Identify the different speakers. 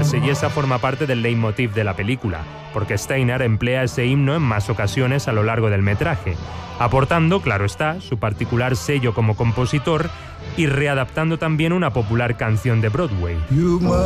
Speaker 1: repetirse y esa forma parte del leitmotiv de la película, porque Steiner emplea ese himno en más ocasiones a lo largo del metraje, aportando, claro está, su particular sello como compositor y readaptando también una popular canción de Broadway.